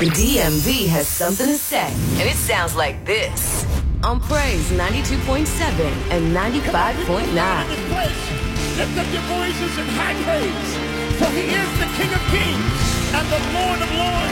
The DMV has something to say, and it sounds like this on Praise 92.7 and 95.9. Lift up your voices in high praise, for he is the King of Kings and the Lord of Lords.